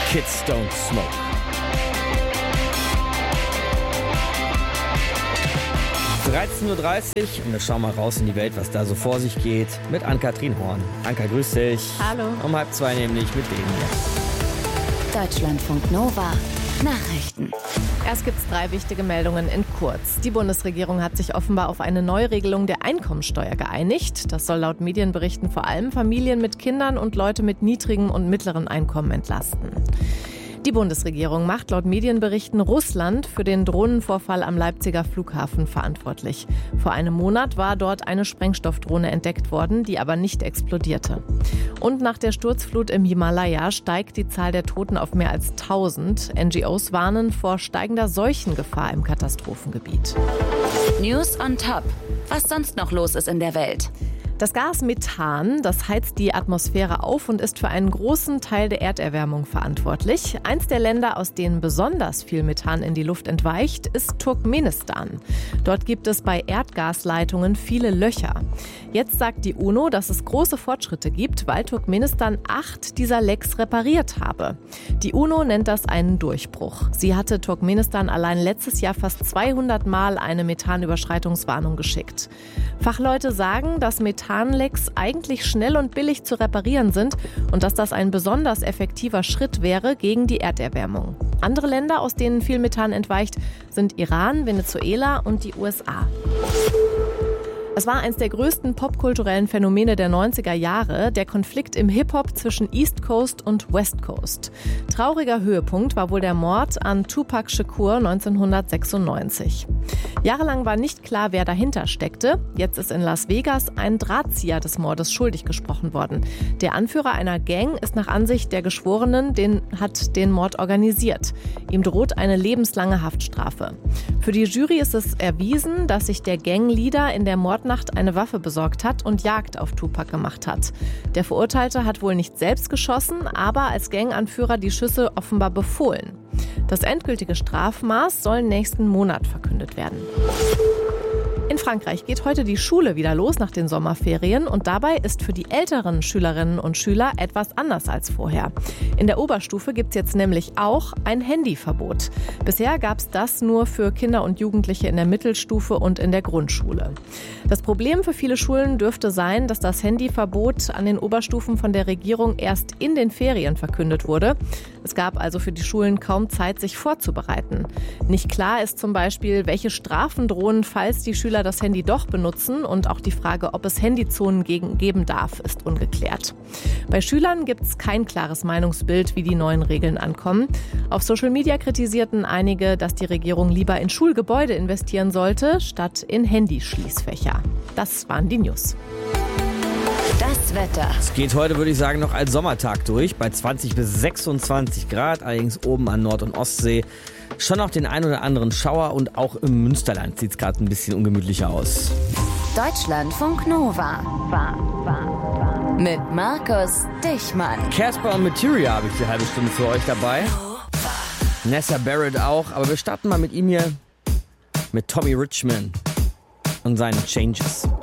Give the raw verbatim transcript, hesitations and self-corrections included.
Kids Don't Smoke. dreizehn Uhr dreißig und wir schauen mal raus in die Welt, was da so vor sich geht, mit Ann-Kathrin Horn. Anka, grüß dich. Hallo. Um halb zwei nämlich mit wem hier? Deutschlandfunk Nova. Nachrichten. Erst gibt es drei wichtige Meldungen in kurz. Die Bundesregierung hat sich offenbar auf eine Neuregelung der Einkommensteuer geeinigt. Das soll laut Medienberichten vor allem Familien mit Kindern und Leute mit niedrigem und mittleren Einkommen entlasten. Die Bundesregierung macht laut Medienberichten Russland für den Drohnenvorfall am Leipziger Flughafen verantwortlich. Vor einem Monat war dort eine Sprengstoffdrohne entdeckt worden, die aber nicht explodierte. Und nach der Sturzflut im Himalaya steigt die Zahl der Toten auf mehr als tausend. N G Os warnen vor steigender Seuchengefahr im Katastrophengebiet. News on Top. Was sonst noch los ist in der Welt? Das Gas Methan, das heizt die Atmosphäre auf und ist für einen großen Teil der Erderwärmung verantwortlich. Eins der Länder, aus denen besonders viel Methan in die Luft entweicht, ist Turkmenistan. Dort gibt es bei Erdgasleitungen viele Löcher. Jetzt sagt die UNO, dass es große Fortschritte gibt, weil Turkmenistan acht dieser Lecks repariert habe. Die UNO nennt das einen Durchbruch. Sie hatte Turkmenistan allein letztes Jahr fast zweihundert Mal eine Methanüberschreitungswarnung geschickt. Fachleute sagen, dass Methanlecks eigentlich schnell und billig zu reparieren sind und dass das ein besonders effektiver Schritt wäre gegen die Erderwärmung. Andere Länder, aus denen viel Methan entweicht, sind Iran, Venezuela und die U S A. Es war eines der größten popkulturellen Phänomene der neunziger Jahre, der Konflikt im Hip-Hop zwischen East Coast und West Coast. Trauriger Höhepunkt war wohl der Mord an Tupac Shakur neunzehnhundertsechsundneunzig. Jahrelang war nicht klar, wer dahinter steckte. Jetzt ist in Las Vegas ein Drahtzieher des Mordes schuldig gesprochen worden. Der Anführer einer Gang ist nach Ansicht der Geschworenen, den, hat den Mord organisiert. Ihm droht eine lebenslange Haftstrafe. Für die Jury ist es erwiesen, dass sich der Gangleader in der Mordnacht eine Waffe besorgt hat und Jagd auf Tupac gemacht hat. Der Verurteilte hat wohl nicht selbst geschossen, aber als Ganganführer die Schüsse offenbar befohlen. Das endgültige Strafmaß soll nächsten Monat verkündet werden. In Frankreich geht heute die Schule wieder los nach den Sommerferien und dabei ist für die älteren Schülerinnen und Schüler etwas anders als vorher. In der Oberstufe gibt es jetzt nämlich auch ein Handyverbot. Bisher gab es das nur für Kinder und Jugendliche in der Mittelstufe und in der Grundschule. Das Problem für viele Schulen dürfte sein, dass das Handyverbot an den Oberstufen von der Regierung erst in den Ferien verkündet wurde. Es gab also für die Schulen kaum Zeit, sich vorzubereiten. Nicht klar ist zum Beispiel, welche Strafen drohen, falls die Schüler das Handy doch benutzen, und auch die Frage, ob es Handyzonen gegen, geben darf, ist ungeklärt. Bei Schülern gibt es kein klares Meinungsbild, wie die neuen Regeln ankommen. Auf Social Media kritisierten einige, dass die Regierung lieber in Schulgebäude investieren sollte, statt in Handyschließfächer. Das waren die News. Das Wetter. Es geht heute, würde ich sagen, noch als Sommertag durch, bei zwanzig bis sechsundzwanzig Grad, allerdings oben an Nord- und Ostsee. Schon noch den ein oder anderen Schauer und auch im Münsterland sieht es gerade ein bisschen ungemütlicher aus. Deutschlandfunk Nova. Mit Markus Dichmann. Casper und Materia habe ich die halbe Stunde für euch dabei. Nessa Barrett auch, aber wir starten mal mit ihm hier, mit Tommy Richman und seinen Changes.